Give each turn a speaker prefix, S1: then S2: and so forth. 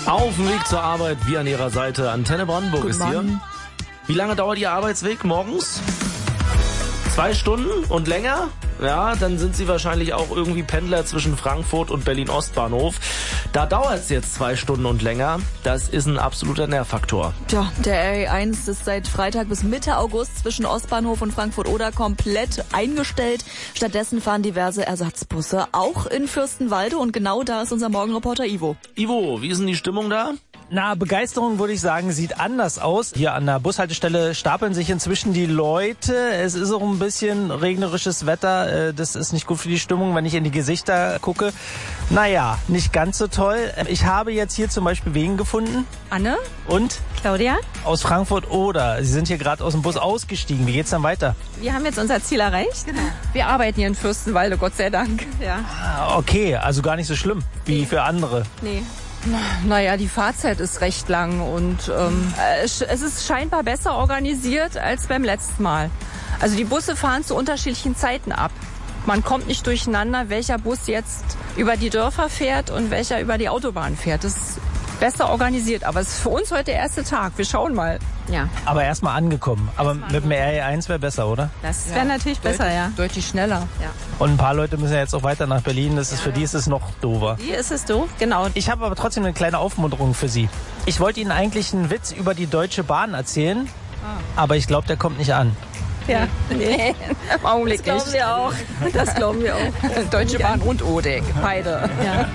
S1: Auf dem Weg zur Arbeit, wie an Ihrer Seite. Antenne Brandenburg
S2: Guten
S1: ist hier.
S2: Morgen.
S1: Wie lange dauert Ihr Arbeitsweg morgens? 2 Stunden und länger? Ja, dann sind Sie wahrscheinlich auch irgendwie Pendler zwischen Frankfurt und Berlin-Ostbahnhof. Da dauert es jetzt 2 Stunden und länger. Das ist ein absoluter Nervfaktor.
S2: Tja, der RE1 ist seit Freitag bis Mitte August zwischen Ostbahnhof und Frankfurt-Oder komplett eingestellt. Stattdessen fahren diverse Ersatzbusse, auch in Fürstenwalde. Und genau da ist unser Morgenreporter Ivo.
S1: Ivo, wie ist denn die Stimmung da?
S3: Na, Begeisterung würde ich sagen, sieht anders aus. Hier an der Bushaltestelle stapeln sich inzwischen die Leute. Es ist auch ein bisschen regnerisches Wetter. Das ist nicht gut für die Stimmung, wenn ich in die Gesichter gucke. Naja, nicht ganz so toll. Ich habe jetzt hier zum Beispiel wen gefunden.
S4: Anne?
S3: Und?
S4: Claudia?
S3: Aus Frankfurt-Oder. Sie sind hier gerade aus dem Bus ausgestiegen. Wie geht's dann weiter?
S4: Wir haben jetzt unser Ziel erreicht. Genau. Wir arbeiten hier in Fürstenwalde, Gott sei Dank. Ja.
S3: Okay, also gar nicht so schlimm wie für andere.
S4: Nee. Naja, die Fahrzeit ist recht lang und es ist scheinbar besser organisiert als beim letzten Mal. Also die Busse fahren zu unterschiedlichen Zeiten ab. Man kommt nicht durcheinander, welcher Bus jetzt über die Dörfer fährt und welcher über die Autobahn fährt. Das ist besser organisiert, aber es ist für uns heute der erste Tag. Wir schauen mal. Ja.
S3: Aber erstmal angekommen. Aber mit dem RE1 wäre besser, oder?
S4: Das wäre natürlich besser, ja. Deutlich schneller. Ja.
S3: Und ein paar Leute müssen ja jetzt auch weiter nach Berlin. Für die ist es noch doofer.
S4: Hier ist es doof, genau.
S3: Ich habe aber trotzdem eine kleine Aufmunterung für Sie. Ich wollte Ihnen eigentlich einen Witz über die Deutsche Bahn erzählen, aber ich glaube, der kommt nicht an.
S4: Ja, nee, im Augenblick
S2: Das glauben wir auch. Das glauben wir auch.
S4: Deutsche Bahn und Odeck, beide. Ja.